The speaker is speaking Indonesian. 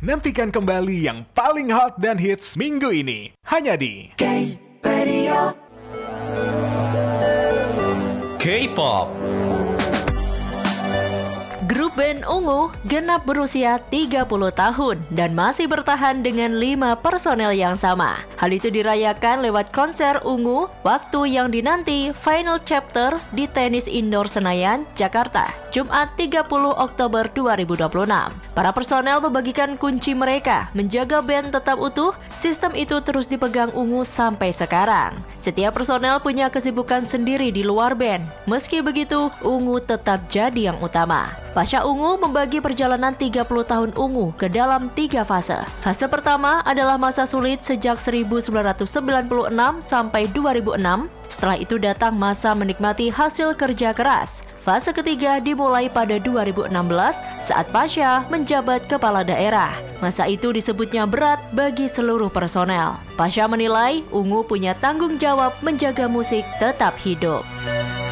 Nantikan kembali yang paling hot dan hits minggu ini. Hanya di K-Radio. K-pop. Grup band Ungu genap berusia 30 tahun dan masih bertahan dengan 5 personel yang sama. Hal itu dirayakan lewat konser Ungu waktu yang dinanti Final Chapter di Tenis Indoor Senayan, Jakarta, Jumat 30 Oktober 2026. Para personel membagikan kunci mereka menjaga band tetap utuh. Sistem itu terus dipegang Ungu sampai sekarang. Setiap personel punya kesibukan sendiri di luar band. Meski begitu, Ungu tetap jadi yang utama. Pasha Ungu membagi perjalanan 30 tahun Ungu ke dalam 3 fase. Fase pertama adalah masa sulit sejak 1996 sampai 2006. Setelah itu datang masa menikmati hasil kerja keras. Fase ketiga dimulai pada 2016 saat Pasha menjabat kepala daerah. Masa itu disebutnya berat bagi seluruh personel. Pasha menilai Ungu punya tanggung jawab menjaga musik tetap hidup.